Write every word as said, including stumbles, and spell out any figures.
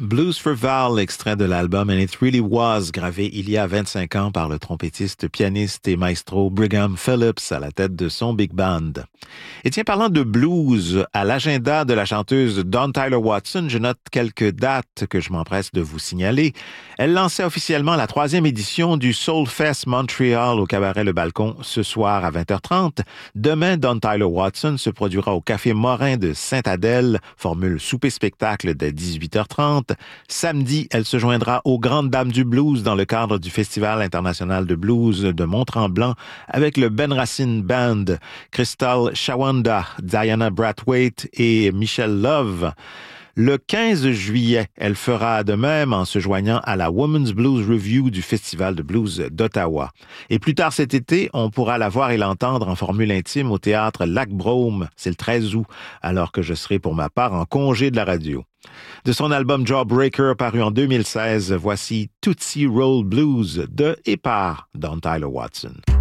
Blues for Val, extrait de l'album And It Really Was, gravé il y a vingt-cinq ans par le trompettiste, pianiste et maestro Brigham Phillips à la tête de son big band. Et tiens, parlant de blues, à l'agenda de la chanteuse Dawn Tyler Watson, je note quelques dates que je m'empresse de vous signaler. Elle lançait officiellement la troisième édition du Soul Fest Montreal au cabaret Le Balcon ce soir à vingt heures trente. Demain, Dawn Tyler Watson se produira au Café Morin de Sainte-Adèle, formule souper-spectacle dès dix-huit heures trente. Samedi, elle se joindra aux Grandes Dames du Blues dans le cadre du Festival international de blues de Mont-Tremblant avec le Ben Racine Band, Crystal Shawanda, Diana Brathwaite et Michelle Love. Le quinze juillet, elle fera de même en se joignant à la Women's Blues Review du Festival de blues d'Ottawa. Et plus tard cet été, on pourra la voir et l'entendre en formule intime au théâtre Lac-Brome, c'est le treize août, alors que je serai pour ma part en congé de la radio. De son album Jawbreaker paru en deux mille seize, voici Tootsie Roll Blues de et par Dawn Tyler Watson.